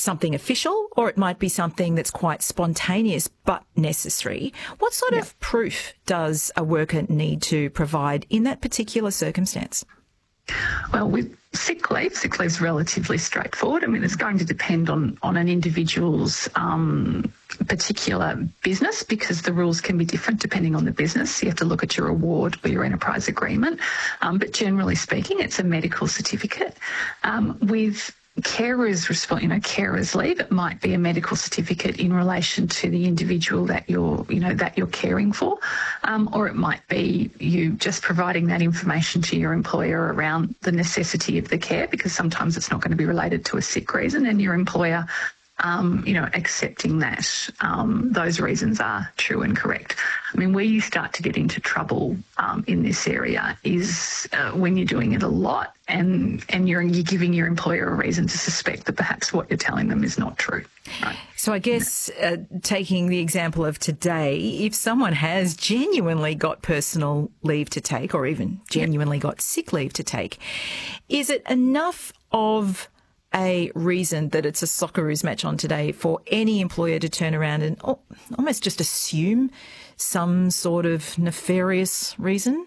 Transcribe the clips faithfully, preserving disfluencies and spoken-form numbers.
something official, or it might be something that's quite spontaneous but necessary. What sort yeah. of proof does a worker need to provide in that particular circumstance? Well, with sick leave, sick leave is relatively straightforward. I mean, it's going to depend on, on an individual's um, particular business, because the rules can be different depending on the business. You have to look at your award or your enterprise agreement. Um, but generally speaking, it's a medical certificate. Um, with carers respond, you know, carers leave, it might be a medical certificate in relation to the individual that you're, you know, that you're caring for, um, or it might be you just providing that information to your employer around the necessity of the care, because sometimes it's not going to be related to a sick reason, and your employer, um, you know, accepting that um, those reasons are true and correct. I mean, where you start to get into trouble um, in this area is uh, when you're doing it a lot and and you're you're giving your employer a reason to suspect that perhaps what you're telling them is not true. Right? So I guess uh, taking the example of today, if someone has genuinely got personal leave to take, or even genuinely got sick leave to take, is it enough of a reason that it's a Socceroos match on today for any employer to turn around and oh, almost just assume some sort of nefarious reason?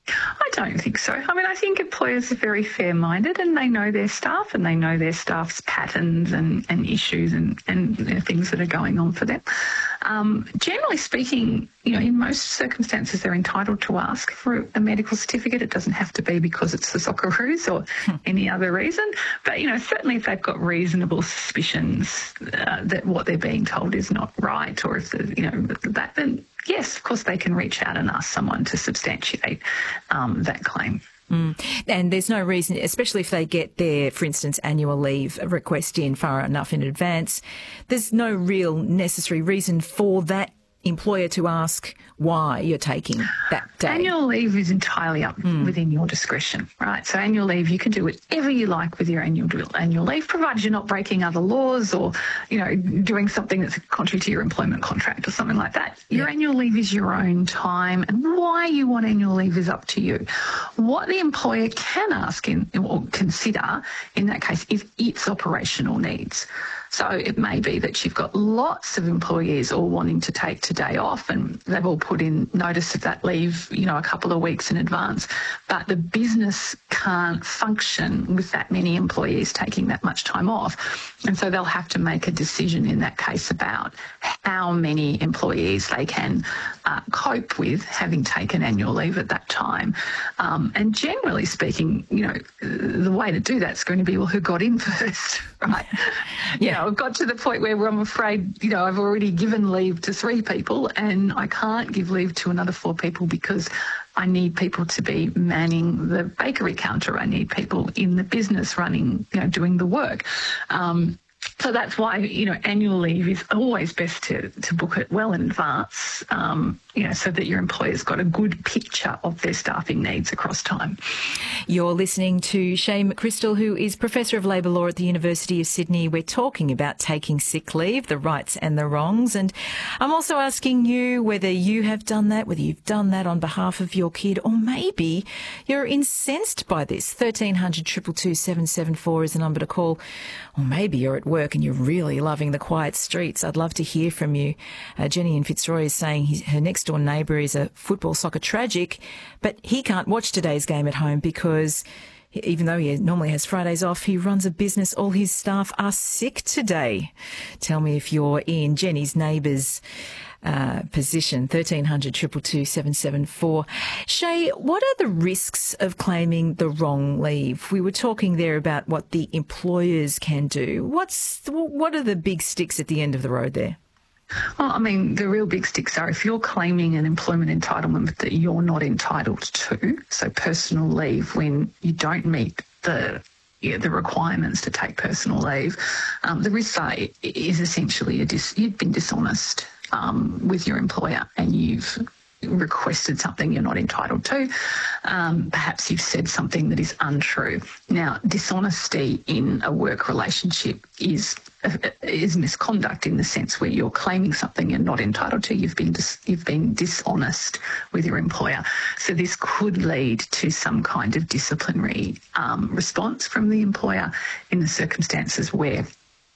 I don't think so. I mean, I think employers are very fair-minded, and they know their staff, and they know their staff's patterns and, and issues and, and you know, things that are going on for them. Um, generally speaking, you know, in most circumstances, they're entitled to ask for a medical certificate. It doesn't have to be because it's the Socceroos or hmm. any other reason. But, you know, certainly if they've got reasonable suspicions uh, that what they're being told is not right, or if, the, you know, that, then yes, of course they can reach out and ask someone to substantiate um, that claim. Mm. And there's no reason, especially if they get their, for instance, annual leave request in far enough in advance, there's no real necessary reason for that employer to ask why you're taking that day. Annual leave is entirely up mm. within your discretion, right? So annual leave, you can do whatever you like with your annual annual leave, provided you're not breaking other laws or, you know, doing something that's contrary to your employment contract or something like that. Your yeah. annual leave is your own time, and why you want annual leave is up to you. What the employer can ask in or consider in that case is its operational needs. So it may be that you've got lots of employees all wanting to take today off, and they've all put in notice of that leave, you know, a couple of weeks in advance. But the business can't function with that many employees taking that much time off. And so they'll have to make a decision in that case about how many employees they can uh, cope with having taken annual leave at that time. Um, and generally speaking, you know, the way to do that's going to be, well, who got in first, right? Yeah. You know, I've got to the point where I'm afraid, you know, I've already given leave to three people and I can't give leave to another four people because I need people to be manning the bakery counter. I need people in the business running, you know, doing the work. Um, So that's why, you know, annual leave is always best to, to book it well in advance, um, you know, so that your employer's got a good picture of their staffing needs across time. You're listening to Shay McChrystal, who is Professor of Labour Law at the University of Sydney. We're talking about taking sick leave, the rights and the wrongs. And I'm also asking you whether you have done that, whether you've done that on behalf of your kid, or maybe you're incensed by this. thirteen hundred, two two two, seven seven four is the number to call. Or maybe you're at work and you're really loving the quiet streets. I'd love to hear from you. Uh, Jenny in Fitzroy is saying his, her next door neighbour is a football soccer tragic, but he can't watch today's game at home because even though he normally has Fridays off, he runs a business. All his staff are sick today. Tell me if you're in Jenny's neighbour's Uh, position, thirteen hundred, two two two, seven seven four. Shay, what are the risks of claiming the wrong leave? We were talking there about what the employers can do. What's what are the big sticks at the end of the road there? Well, I mean, the real big sticks are if you're claiming an employment entitlement that you're not entitled to, so personal leave when you don't meet the Yeah, the requirements to take personal leave, um, the risk is essentially a dis- you've been dishonest um, with your employer and you've requested something you're not entitled to. Um, perhaps you've said something that is untrue. Now, dishonesty in a work relationship is is misconduct in the sense where you're claiming something you're not entitled to. You've been dis- you've been dishonest with your employer. So this could lead to some kind of disciplinary um, response from the employer in the circumstances where